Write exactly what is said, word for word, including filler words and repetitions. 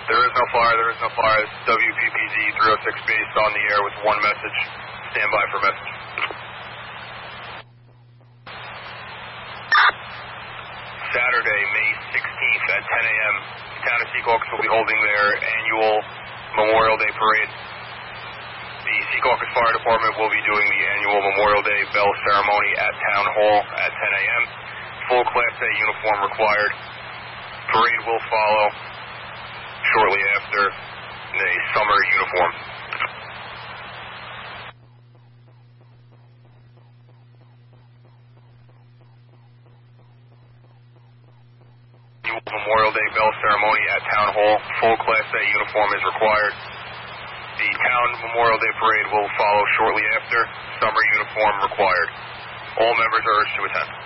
There is no fire, there is no fire. This is W P P Z three oh six base on the air with one message. Stand by for message. Saturday, May sixteenth at ten a m, the town of Secaucus will be holding their annual Memorial Day Parade. The Secaucus Fire Department will be doing the annual Memorial Day Bell Ceremony at Town Hall at ten a m Full Class A uniform required. Parade will follow shortly after in a summer uniform. Memorial Day Bell Ceremony at Town Hall. Full Class A uniform is required. The Town Memorial Day Parade will follow shortly after. Summer uniform required. All members are urged to attend.